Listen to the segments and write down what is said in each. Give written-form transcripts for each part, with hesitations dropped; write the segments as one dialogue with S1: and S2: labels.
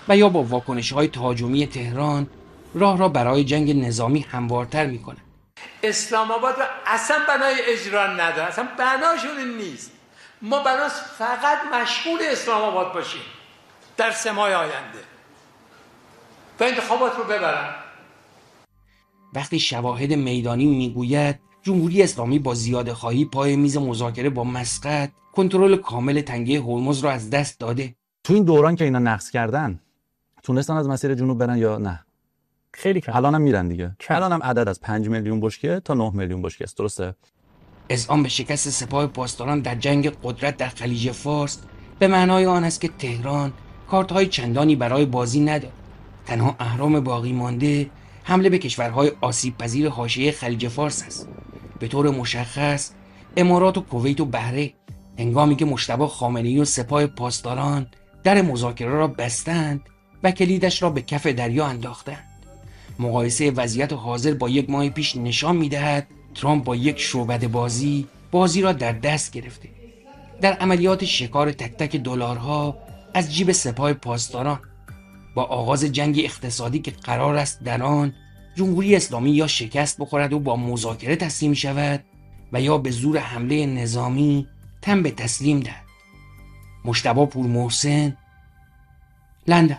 S1: و یا با واکنش‌های تهاجمی تهران راه را برای جنگ نظامی هموارتر می‌کند.
S2: اسلام آباد را اصلا بنای اجرا نداره، اصلا بناشون این نیست. ما بناس فقط مشغول اسلام آباد باشیم در 3 ماه آینده و انتخابات رو ببرن.
S1: وقتی شواهد میدانی میگوید جمهوری اسلامی با زیاده‌خواهی پای میز مذاکره با مسقط کنترل کامل تنگه هرمز را از دست داده.
S3: تو این دوران که اینا نقض کردن تونستن از مسیر جنوب برن یا نه؟
S4: خیلی کم.
S3: الانم میرن دیگه. الانم عدد از 5 میلیون بشکه تا 9 میلیون بشکه است، درسته؟
S1: اذعان به شکست سپاه پاسداران در جنگ قدرت در خلیج فارس به معنای آن است که تهران کارت‌های چندانی برای بازی ندارد. تنها اهرام باقی مانده حمله به کشورهای آسیب پذیر حاشیه خلیج فارس است، به طور مشخص امارات و کویت و بحرین، هنگامی که مجتبی خامنه‌ای و سپاه پاسداران در مذاکره را بستند و کلیدش را به کف دریا انداختند. مقایسه وضعیت حاضر با 1 ماه پیش نشان می‌دهد ترامپ با یک شعبده بازی را در دست گرفته. در عملیات شکار تک تک دلارها از جیب سپاه پاسداران با آغاز جنگ اقتصادی که قرار است در آن جمهوری اسلامی یا شکست بخورد و با مذاکره تسلیم شود و یا به زور حمله نظامی تن به تسلیم دهد. مجتبی پورمحسن، لندن.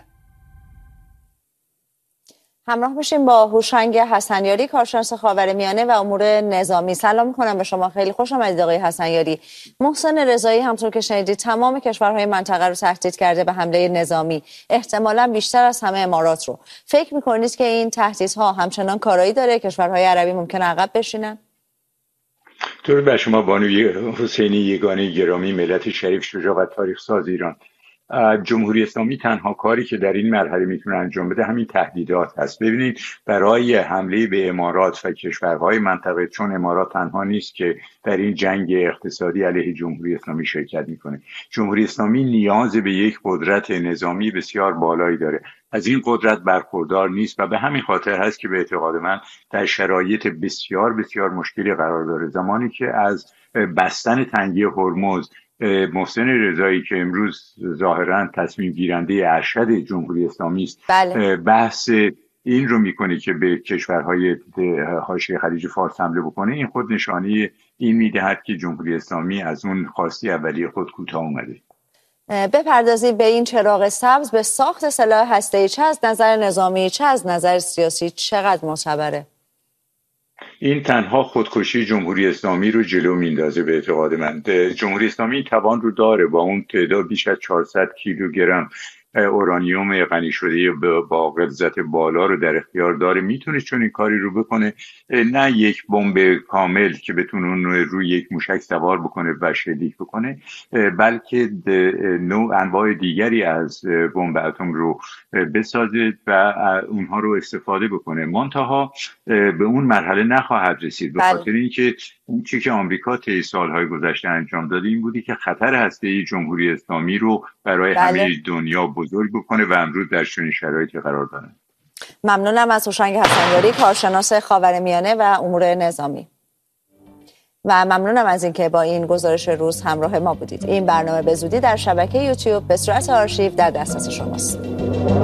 S5: همراه باشیم با هوشنگ حسنیاری، کارشناس خاورمیانه و امور نظامی. سلام می‌کنم به شما، خیلی خوش آمدید آقای حسنیاری. محسن رضایی همطور که شنیدید تمام کشورهای منطقه رو تهدید کرده به حمله نظامی، احتمالاً بیشتر از همه امارات رو. فکر می‌کنید که این تهدیدها همچنان کارایی داره؟ کشورهای عربی ممکنه عقب بشینن؟
S6: درود بر شما بانوی حسینی، یگانه گرامی، ملت شریف، شجاع و تاریخ ساز ایران. جمهوری اسلامی تنها کاری که در این مرحله میتونه انجام بده همین تهدیدات هست. ببینید برای حمله به امارات و کشورهای منطقه، چون امارات تنها نیست که در این جنگ اقتصادی علیه جمهوری اسلامی شرکت میکنه، جمهوری اسلامی نیاز به یک قدرت نظامی بسیار بالایی داره، از این قدرت برخوردار نیست و به همین خاطر هست که به اعتقاد من در شرایط بسیار بسیار مشکلی قرار داره. زمانی که از بستن تنگه هرمز محسن رضایی که امروز ظاهرا تصمیم گیرنده ارشد جمهوری اسلامی است،
S5: بله.
S6: بحث این رو میکنه که به کشورهای حاشیه خلیج فارس حمله بکنه، این خود نشانه این میدهد که جمهوری اسلامی از اون خواسته اولیه خود کوتاه اومده.
S5: بپردازید به این چراغ سبز، به ساخت سلاح هسته‌ای چه از نظر نظامی چه از نظر سیاسی چقدر معتبره؟
S6: این تنها خودکشی جمهوری اسلامی رو جلو میندازه به اعتقاد من. جمهوری اسلامی توان رو داره با اون تعداد بیش از 400 کیلوگرم اورانیوم غنی شده با غلظت بالا رو در اختیار داره، میتونه چون این کاری رو بکنه. نه یک بمب کامل که بتونه اون روی یک موشک سوار بکنه و شلیک بکنه، بلکه نوع انواع دیگری از بمب اتم رو بسازه و اونها رو استفاده بکنه. منتها به اون مرحله نخواهد رسید به خاطر اینکه اون چیزی که آمریکا طی سالهای گذشته انجام داده این بودی که خطر هسته‌ای جمهوری اسلامی رو برای همه دنیا بزرگ بکنه و امروز در چنین شرایطی قرار دارن.
S5: ممنونم از هوشنگ حسنیاری، کارشناس خاورمیانه و امور نظامی، و ممنونم از اینکه با این گزارش روز همراه ما بودید. این برنامه به زودی در شبکه یوتیوب به صورت آرشیو در دسترس شماست.